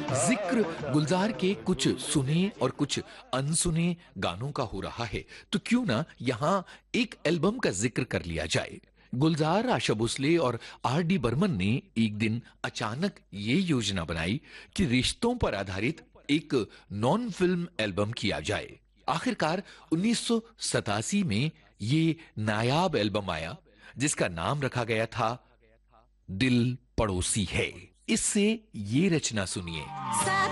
जिक्र गुलजार के कुछ सुने और कुछ अनसुने गानों का हो रहा है, तो क्यों ना यहाँ एक एल्बम का जिक्र कर लिया जाए। गुलजार, आशा भोसले और आर डी बर्मन ने एक दिन अचानक ये योजना बनाई कि रिश्तों पर आधारित एक नॉन फिल्म एल्बम किया जाए। आखिरकार 1987 में ये नायाब एल्बम आया, जिसका नाम रखा गया था दिल पड़ोसी है। इससे ये रचना सुनिए।